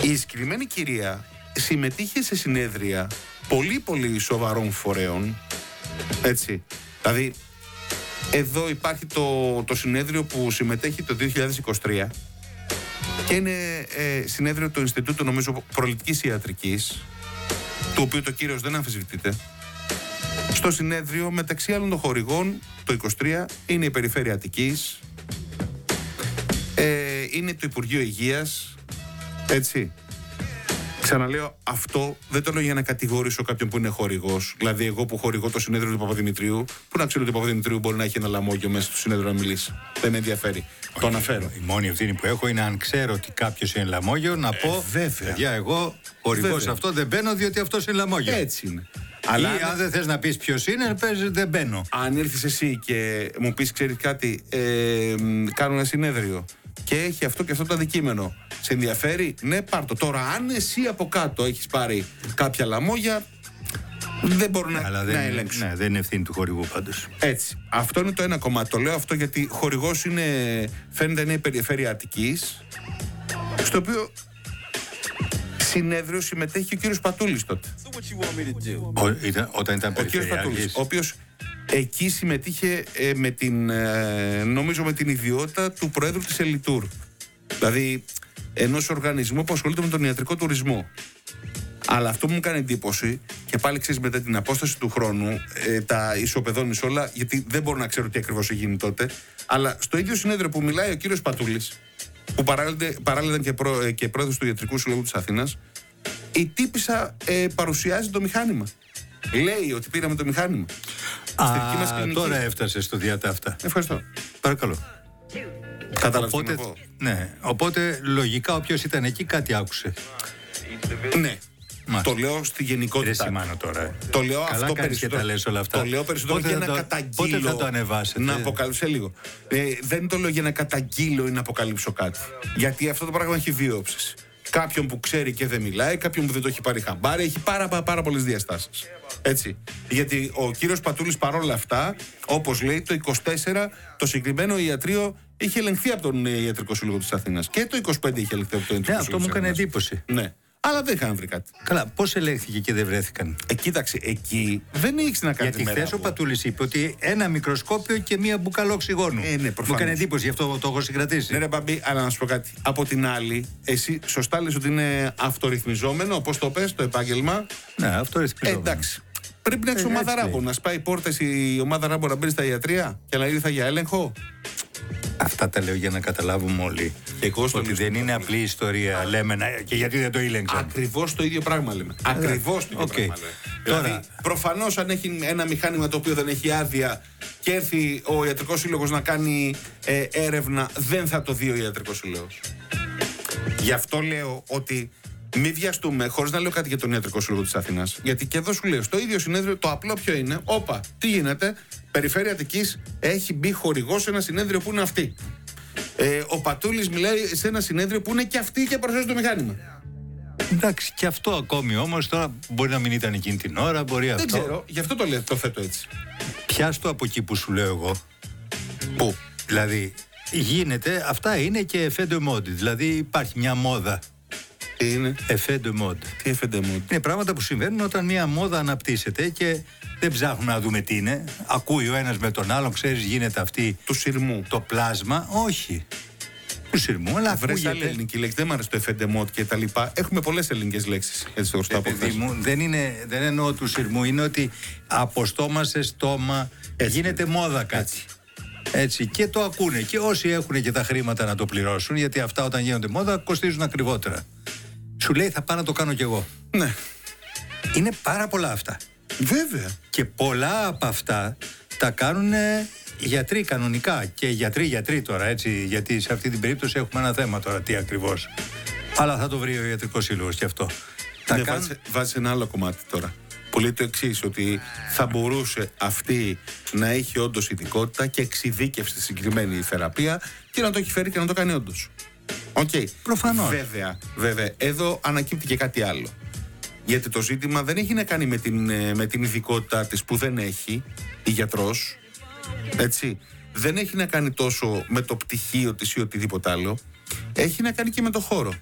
Η συγκεκριμένη κυρία συμμετείχε σε συνέδρια πολύ σοβαρών φορέων, έτσι. Δηλαδή, εδώ υπάρχει το συνέδριο που συμμετέχει το 2023 και είναι συνέδριο του Ινστιτούτου, νομίζω, Προληπτικής Ιατρικής, του οποίου το κύρος δεν αμφισβητείται. Στο συνέδριο, μεταξύ άλλων των χορηγών, το 23 είναι η Περιφέρεια Αττικής, είναι το Υπουργείο Υγείας, έτσι. Ξαναλέω, αυτό δεν το λέω για να κατηγορήσω κάποιον που είναι χορηγός. Δηλαδή, εγώ που χορηγώ το συνέδριο του Παπαδημητρίου, που να ξέρω ότι ο Παπαδημητρίου μπορεί να έχει ένα λαμόγιο μέσα στο συνέδριο να μιλήσει. Δεν με ενδιαφέρει. Το αναφέρω. Η μόνη ευθύνη που έχω είναι, αν ξέρω ότι κάποιος είναι λαμόγιο, να πω: παιδιά, εγώ χορηγός αυτό δεν μπαίνω, διότι αυτός είναι λαμόγιο. Έτσι είναι. Αλλά αν δεν θες να πεις ποιος είναι, πες δεν μπαίνω. Αν έρθεις εσύ και μου πεις, ξέρεις κάτι, κάνω ένα συνέδριο και έχει αυτό και αυτό το αντικείμενο, σε ενδιαφέρει? Ναι, πάρ' το. Τώρα, αν εσύ από κάτω έχεις πάρει κάποια λαμόγια, δεν μπορώ να ελέγξω. Ναι, δεν είναι ευθύνη του χορηγού πάντως. Έτσι. Αυτό είναι το ένα κομμάτι. Το λέω αυτό γιατί χορηγός φαίνεται είναι η Περιφέρεια Αττικής, στο οποίο συνέδριο συμμετέχει ο κύριος Πατούλης τότε. Όταν ήταν περιφερειάρχης. Ο οποίος εκεί συμμετείχε νομίζω με την ιδιότητα του Προέδρου της Ελιτούρ. Δηλαδή ενός οργανισμού που ασχολείται με τον ιατρικό τουρισμό. Αλλά αυτό που μου κάνει εντύπωση, και πάλι ξέρεις μετά την απόσταση του χρόνου, τα ισοπεδώνεις όλα, γιατί δεν μπορώ να ξέρω τι ακριβώς έχει γίνει τότε, αλλά στο ίδιο συνέδριο που μιλάει ο κύριος Πατούλης, που παράλληλα ήταν και πρόεδρος του Ιατρικού Συλλόγου της Αθήνας, η τύπισσα παρουσιάζει το μηχάνημα. Λέει ότι πήραμε το μηχάνημα. Τώρα έφτασε στο διατάφτα. Ευχαριστώ. Παρακαλώ. Κατάλαβες τι να πω. Ναι, οπότε λογικά όποιος ήταν εκεί κάτι άκουσε. Ναι. Το λέω στη γενικότητα. Τώρα. Το λέω καλά αυτό περισσότερο. Και τα λες όλα αυτά. Το λέω περισσότερο για να καταγγείλω. Πότε θα το ανεβάσετε? Να αποκαλύψω λίγο. Δεν το λέω για να καταγγείλω ή να αποκαλύψω κάτι. Γιατί αυτό το πράγμα έχει δύο όψεις. Κάποιον που ξέρει και δεν μιλάει, κάποιον που δεν το έχει πάρει χαμπάρι, έχει πάρα πολλές διαστάσεις. Έτσι. Γιατί ο κύριος Πατούλης παρόλα αυτά, όπως λέει, το 24 το συγκεκριμένο ιατρείο είχε ελεγχθεί από τον Ιατρικό Σύλλογο της Αθήνας. Και το 25 είχε ελεγχθεί από τον Ιατρικό Σύλλογο. Αυτό μου έκανε εντύπωση. Ναι. Αλλά δεν είχαν βρει κάτι. Καλά, πώς ελέγχθηκε και δεν βρέθηκαν? Κοίταξε, εκεί δεν έχει να κάνει. Γιατί χθες ο Πατούλης είπε ότι ένα μικροσκόπιο και μία μπουκαλό οξυγόνου. Ναι, μου έκανε εντύπωση, γι' αυτό το έχω συγκρατήσει. Ναι, ρε Μπαμπή, αλλά να σου πω κάτι. Από την άλλη, εσύ σωστά λες ότι είναι αυτορυθμιζόμενο, όπως το πες, το επάγγελμα. Ναι, αυτορυθμιζόμενο. Εντάξει. Πρέπει να έχει ομάδα ράμπο. Να σπάει πόρτες η ομάδα ράμπο να μπει στα ιατρία και να ήρθα για έλεγχο. Αυτά τα λέω για να καταλάβουμε όλοι. Ότι δεν είναι απλή ιστορία, λέμε, και γιατί δεν το ήλεγξαν. Ακριβώς το ίδιο πράγμα λέμε. Ακριβώς το ίδιο πράγμα λέμε. Δηλαδή, προφανώς αν έχει ένα μηχάνημα το οποίο δεν έχει άδεια και έρθει ο Ιατρικός Σύλλογος να κάνει έρευνα, δεν θα το δει ο Ιατρικός Σύλλογος. Γι' αυτό λέω ότι μην βιαστούμε, χωρίς να λέω κάτι για τον Ιατρικό Σύλλογο της Αθήνας. Γιατί και εδώ σου λέω, στο ίδιο συνέδριο το απλό ποιο είναι? Όπα, τι γίνεται? Περιφέρεια Αττικής έχει μπει χορηγός σε ένα συνέδριο που είναι αυτή. Ο Πατούλης μιλάει σε ένα συνέδριο που είναι και αυτή και παρουσιάζει το μηχάνημα. Εντάξει, και αυτό ακόμη όμως τώρα μπορεί να μην ήταν εκείνη την ώρα, μπορεί αυτό. Δεν ξέρω, γι' αυτό το θέτω έτσι. Πιάστο από εκεί που σου λέω εγώ. Πού? Δηλαδή, γίνεται, αυτά είναι και effet de mode. Δηλαδή, υπάρχει μια μόδα. Τι είναι? Effet de mode. Τι effet de mode? Είναι πράγματα που συμβαίνουν όταν μια μόδα αναπτύσσεται και δεν ψάχνουμε να δούμε τι είναι. Ακούει ο ένας με τον άλλον, ξέρεις, γίνεται αυτή. Του σειρμού. Το πλάσμα, όχι. Του σειρμού, αλλά βρες άλλη ελληνική λέξη. Δεν μου αρέσει το effet de mode και τα λοιπά. Έχουμε πολλές ελληνικές λέξεις. Έτσι το γνωστό από χθες. Δεν εννοώ του σειρμού, είναι ότι από στόμα σε στόμα γίνεται μόδα κάτι. Έτσι, και το ακούνε. Και όσοι έχουν και τα χρήματα να το πληρώσουν, γιατί αυτά όταν γίνονται μόδα κοστίζουν ακριβότερα. Σου λέει, θα πάω να το κάνω κι εγώ. Ναι. Είναι πάρα πολλά αυτά. Βέβαια. Και πολλά από αυτά τα κάνουν γιατροί κανονικά. Και γιατροί τώρα, έτσι. Γιατί σε αυτή την περίπτωση έχουμε ένα θέμα τώρα, τι ακριβώς. Αλλά θα το βρει ο Ιατρικός Σύλλογος κι αυτό. Βάζει ένα άλλο κομμάτι τώρα. Που λέει το εξής, ότι θα μπορούσε αυτή να έχει όντως ειδικότητα και εξειδίκευση στη συγκεκριμένη θεραπεία και να το έχει φέρει και να το κάνει όντως. Προφανώς. Βέβαια, εδώ ανακύπτει και κάτι άλλο. Γιατί το ζήτημα δεν έχει να κάνει με την ειδικότητά της που δεν έχει η γιατρός. Έτσι. Δεν έχει να κάνει τόσο με το πτυχίο της ή οτιδήποτε άλλο. Έχει να κάνει και με το χώρο.